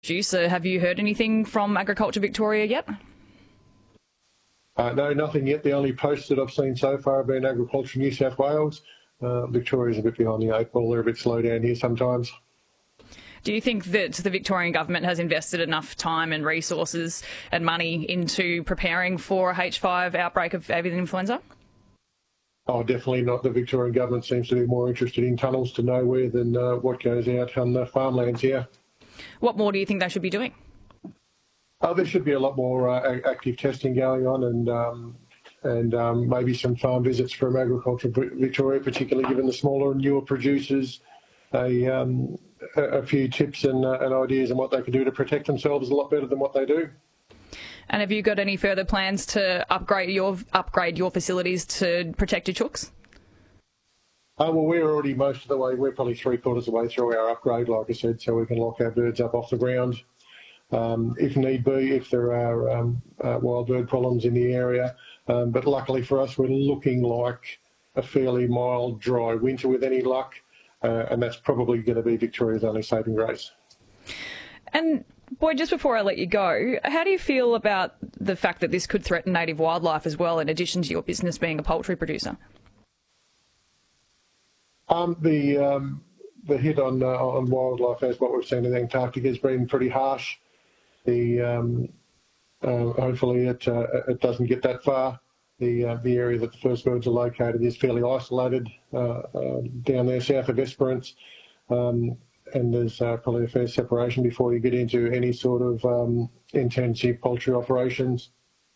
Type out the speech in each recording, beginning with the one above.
producer. Have you heard anything from Agriculture Victoria yet? No, nothing yet. The only posts that I've seen so far have been Agriculture New South Wales. Victoria's a bit behind the eight ball. They're a bit slow down here sometimes. Do you think that the Victorian government has invested enough time and resources and money into preparing for a H5 outbreak of avian influenza? Oh, definitely not. The Victorian government seems to be more interested in tunnels to nowhere than what goes out on the farmlands here. What more do you think they should be doing? There should be a lot more active testing going on and maybe some farm visits from Agriculture Victoria, particularly given the smaller and newer producers, a few tips and ideas on what they can do to protect themselves a lot better than what they do. And have you got any further plans to upgrade your facilities to protect your chooks? Well, we're already most of the way. We're probably 3/4 of the way through our upgrade, like I said, so we can lock our birds up off the ground. If need be, if there are wild bird problems in the area. But luckily for us, we're looking like a fairly mild, dry winter with any luck, and that's probably going to be Victoria's only saving grace. And Boyd, just before I let you go, how do you feel about the fact that this could threaten native wildlife as well, in addition to your business being a poultry producer? The hit on wildlife, as what we've seen in Antarctica, has been pretty harsh. Hopefully it doesn't get that far. The area that the first birds are located is fairly isolated down there south of Esperance, and there's probably a fair separation before you get into any sort of intensive poultry operations.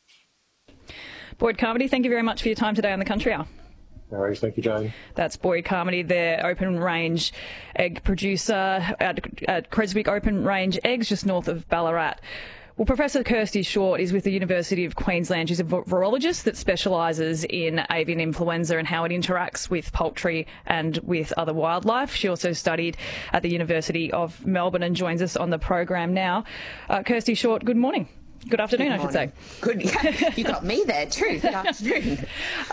Boyd Carmody, thank you very much for your time today on the Country Hour. No worries, thank you, Jane. That's Boyd Carmody, the open range egg producer at Creswick Open Range Eggs, just north of Ballarat. Well, Professor Kirsty Short is with the University of Queensland. She's a virologist that specialises in avian influenza and how it interacts with poultry and with other wildlife. She also studied at the University of Melbourne and joins us on the program now. Kirsty Short, good morning. Good afternoon, I should say. Good. Yeah, you got me there too. Good afternoon.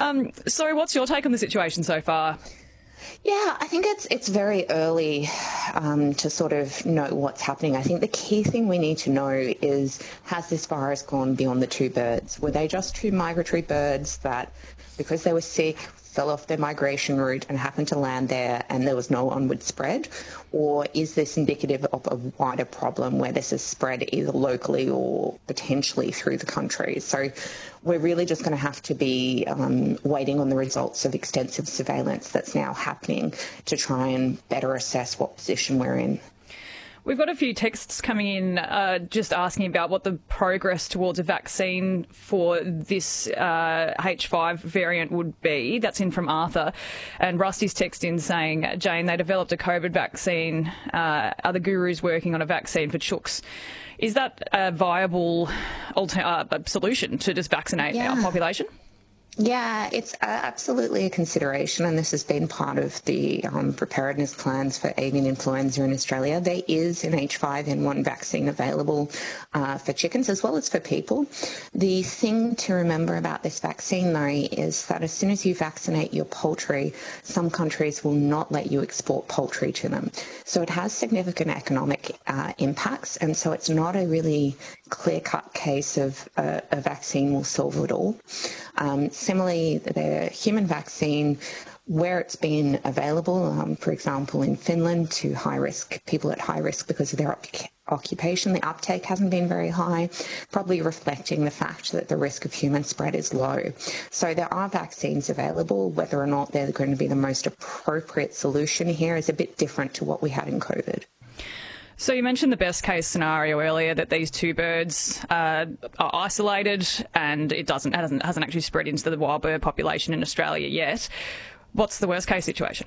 So what's your take on the situation so far? Yeah, I think it's very early to sort of know what's happening. I think the key thing we need to know is, has this virus gone beyond the two birds? Were they just two migratory birds that, because they were sick, fell off their migration route and happened to land there and there was no onward spread? Or is this indicative of a wider problem where this is spread either locally or potentially through the country? So we're really just going to have to be waiting on the results of extensive surveillance that's now happening to try and better assess what position we're in. We've got a few texts coming in just asking about what the progress towards a vaccine for this H5 variant would be. That's in from Arthur. And Rusty's text in saying, Jane, they developed a COVID vaccine. Are the gurus working on a vaccine for chooks? Is that a viable solution to just vaccinate our population? Yeah, it's absolutely a consideration, and this has been part of the preparedness plans for avian influenza in Australia. There is an H5N1 vaccine available for chickens as well as for people. The thing to remember about this vaccine, though, is that as soon as you vaccinate your poultry, some countries will not let you export poultry to them. So it has significant economic impacts, and so it's not a really clear-cut case of a vaccine will solve it all. Similarly, the human vaccine, where it's been available, for example, in Finland to high-risk people at high risk because of their occupation, the uptake hasn't been very high, probably reflecting the fact that the risk of human spread is low. So there are vaccines available. Whether or not they're going to be the most appropriate solution here is a bit different to what we had in COVID. So you mentioned the best case scenario earlier, that these two birds are isolated and it hasn't actually spread into the wild bird population in Australia yet. What's the worst case situation?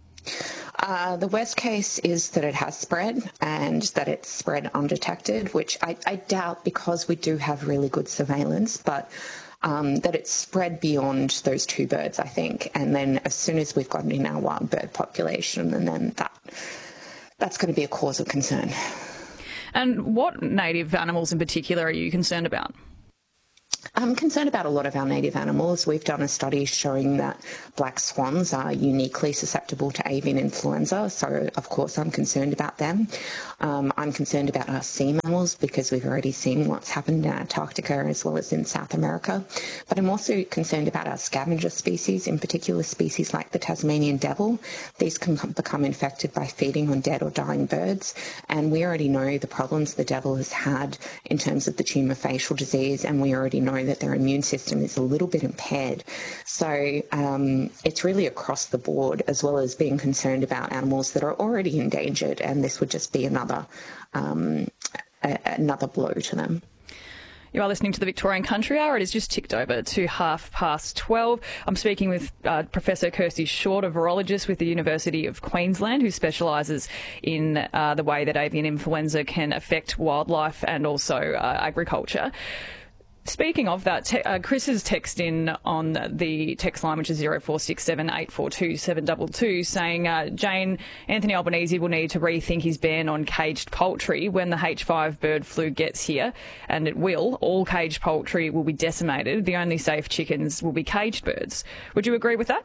The worst case is that it has spread and that it's spread undetected, which I doubt, because we do have really good surveillance, but that it's spread beyond those two birds, I think. And then as soon as we've got it in our wild bird population, and then that's going to be a cause of concern. And what native animals in particular are you concerned about? I'm concerned about a lot of our native animals. We've done a study showing that black swans are uniquely susceptible to avian influenza, so of course I'm concerned about them. I'm concerned about our sea mammals because we've already seen what's happened in Antarctica as well as in South America. But I'm also concerned about our scavenger species, in particular species like the Tasmanian devil. These can become infected by feeding on dead or dying birds, and we already know the problems the devil has had in terms of the tumour facial disease, and we already know that their immune system is a little bit impaired. So it's really across the board, as well as being concerned about animals that are already endangered, and this would just be another blow to them. You are listening to the Victorian Country Hour. It has just ticked over to 12:30. I'm speaking with Professor Kirsty Short, a virologist with the University of Queensland, who specialises in the way that avian influenza can affect wildlife and also agriculture. Speaking of that, Chris has texted in on the text line, which is 0467 842 722, saying Jane, Anthony Albanese will need to rethink his ban on caged poultry when the H5 bird flu gets here, and it will. All caged poultry will be decimated. The only safe chickens will be caged birds. Would you agree with that?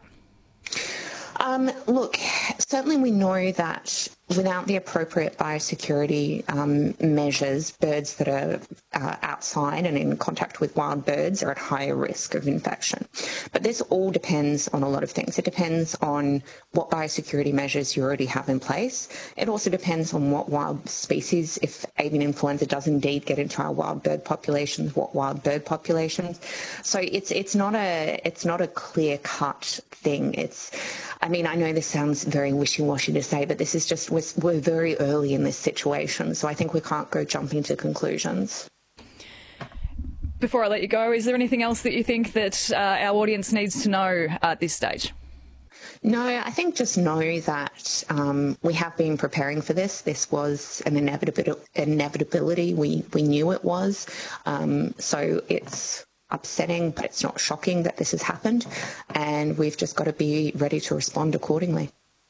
Look, certainly we know that without the appropriate biosecurity measures, birds that are outside and in contact with wild birds are at higher risk of infection. But this all depends on a lot of things. It depends on what biosecurity measures you already have in place. It also depends on what wild species, if avian influenza does indeed get into our wild bird populations, what wild bird populations. So it's not a clear-cut thing. I know this sounds very wishy-washy to say, but this is just, we're very early in this situation, so I think we can't go jumping to conclusions. Before I let you go, is there anything else that you think that our audience needs to know at this stage? No, I think just know that we have been preparing for this. This was an inevitability. We knew it was. So it's upsetting, but it's not shocking that this has happened, and we've just got to be ready to respond accordingly.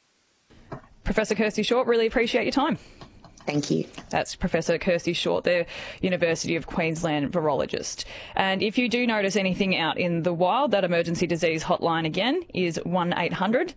Professor Kirsty Short, really appreciate your time. Thank you. That's Professor Kirsty Short, the University of Queensland virologist. And if you do notice anything out in the wild, that emergency disease hotline again is 1800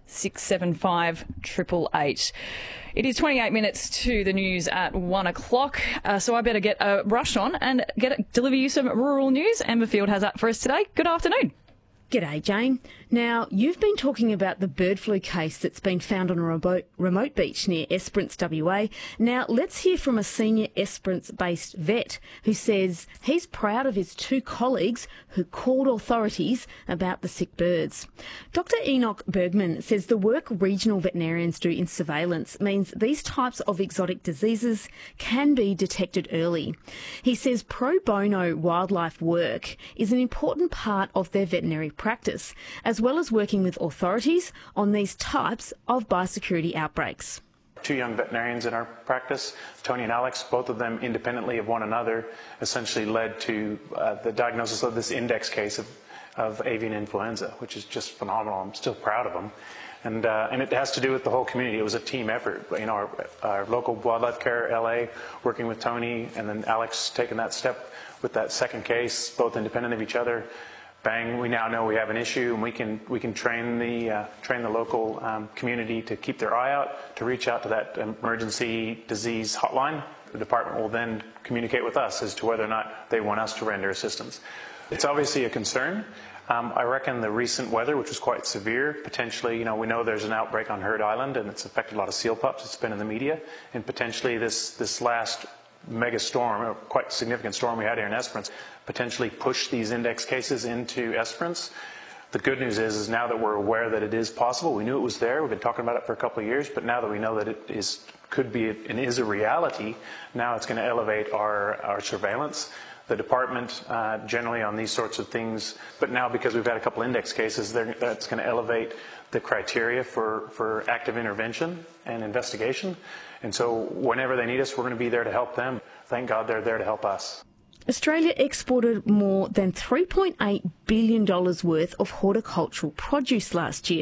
675 888. It is 28 minutes to the news at 1 o'clock, so I better get a rush on and deliver you some rural news. Amber Field has that for us today. Good afternoon. G'day, Jane. Now, you've been talking about the bird flu case that's been found on a remote beach near Esperance, WA. Now, let's hear from a senior Esperance-based vet who says he's proud of his two colleagues who called authorities about the sick birds. Dr Enoch Bergman says the work regional veterinarians do in surveillance means these types of exotic diseases can be detected early. He says pro bono wildlife work is an important part of their veterinary practice, as well as working with authorities on these types of biosecurity outbreaks. Two young veterinarians in our practice, Tony and Alex, both of them independently of one another, essentially led to the diagnosis of this index case of avian influenza, which is just phenomenal. I'm still proud of them. And it has to do with the whole community. It was a team effort. You know, our local wildlife care, LA, working with Tony, and then Alex taking that step with that second case, both independent of each other. Bang, we now know we have an issue, and we can train the local community to keep their eye out, to reach out to that emergency disease hotline. The department will then communicate with us as to whether or not they want us to render assistance. It's obviously a concern. I reckon the recent weather, which was quite severe, potentially, we know there's an outbreak on Heard Island, and it's affected a lot of seal pups. It's been in the media, and potentially this last mega storm, or quite significant storm we had here in Esperance, potentially push these index cases into Esperance. The good news is now that we're aware that it is possible, we knew it was there, we've been talking about it for a couple of years, but now that we know that it could be and is a reality, now it's going to elevate our surveillance. The department generally on these sorts of things, but now because we've had a couple index cases, that's going to elevate the criteria for active intervention and investigation. And so whenever they need us, we're going to be there to help them. Thank God they're there to help us. Australia exported more than $3.8 billion worth of horticultural produce last year.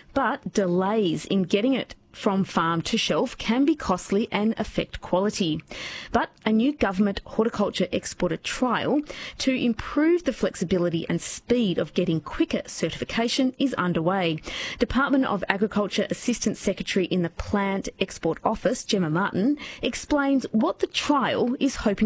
but delays in getting it from farm to shelf can be costly and affect quality. But a new government horticulture exporter trial to improve the flexibility and speed of getting quicker certification is underway. Department of Agriculture Assistant Secretary in the Plant Export Office, Gemma Martin, explains what the trial is hoping